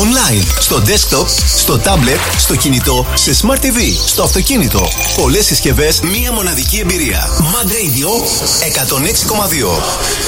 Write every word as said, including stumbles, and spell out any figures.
Online, στο desktop, στο tablet, στο κινητό, σε Smart τι βι, στο αυτοκίνητο. Πολλές συσκευές, μία μοναδική εμπειρία. Mad Radio εκατόν έξι κόμμα δύο.